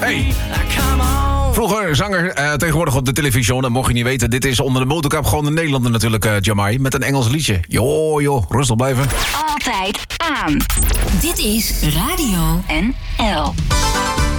Hey. Vroeger zanger, tegenwoordig op de televisie. Dat mocht je niet weten. Dit is onder de motorkap gewoon de Nederlander natuurlijk, Jamai. Met een Engels liedje. Joh, rustig blijven. Altijd aan. Dit is Radio NL.